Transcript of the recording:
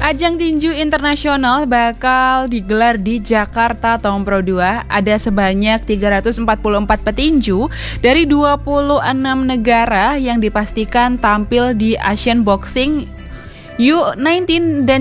Ajang tinju internasional bakal digelar di Jakarta tahun Pro 2. Ada sebanyak 344 petinju dari 26 negara yang dipastikan tampil di Asian Boxing U19 dan